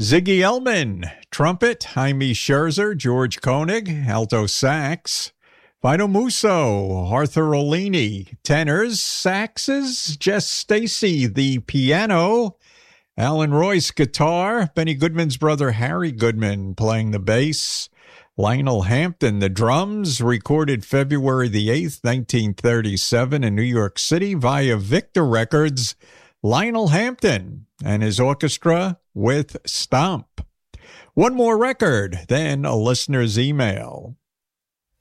Ziggy Elman, trumpet, Jaime Scherzer, George Koenig, alto sax. Vito Musso, Arthur Olini, tenors, saxes, Jess Stacy, the piano, Alan Royce, guitar, Benny Goodman's brother Harry Goodman playing the bass, Lionel Hampton, the drums, recorded February the 8th, 1937 in New York City via Victor Records, Lionel Hampton and his orchestra with Stomp. One more record, then a listener's email.